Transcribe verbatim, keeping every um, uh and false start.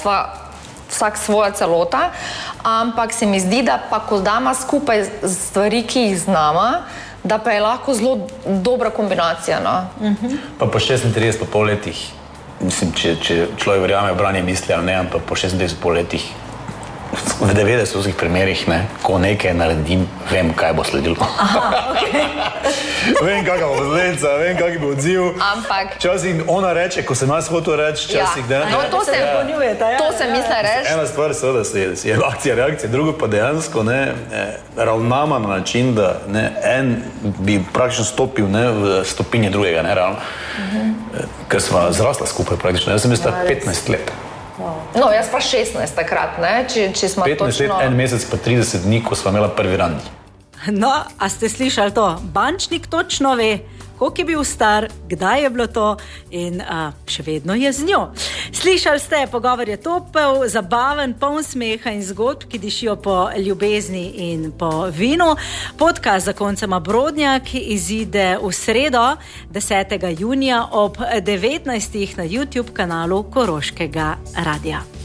sva vsak svoja celota, ampak se mi zdi, da pa ko dama skupaj stvari, ki jih znama, da pa je lahko zelo dobra kombinacija, no. Uh-huh. Pa po šestintrideset pa pol letih, mislim, če, če človek verjame v branje misli, ali ne, ampak po šestintrideset pol letih, v devetdesetih primerih, ne, ko nekaj naredim, vem, kaj bo sledilo. Aha, okej. Vem, kakva bo posledica, vem, kak bo odziv. Ampak... Včasih ona reče, ko sem jaz hotel reči, včasih, ja. da... No, to se ja. ja. To sem mislila reči. Ena stvar seveda je akcija, reakcija, drugo pa dejansko, ne, ravnama na način, da, ne, en bi praktično stopil, ne, v stopinje drugega, ne, realno. Uh-huh. Ker sva zrasla skupaj praktično. Jaz sem mislila ja, petnajst let. No, jaz pa šestnajst takrat, ne, če, če smo petnajst točno... let, en mesec pa trideset dni, ko sva imela prvi randi. No, a ste slišali to? Bančnik točno ve, koliko je bil star, kdaj je bilo to in a, še vedno je z njo. Slišali ste, pogovor je topel, zabaven, poln smeha in zgodb, ki dišijo po ljubezni in po vinu. Podcast Zakoncema Brodnjak izide v sredo, desetega junija ob devetnajstih na YouTube kanalu Koroškega radia.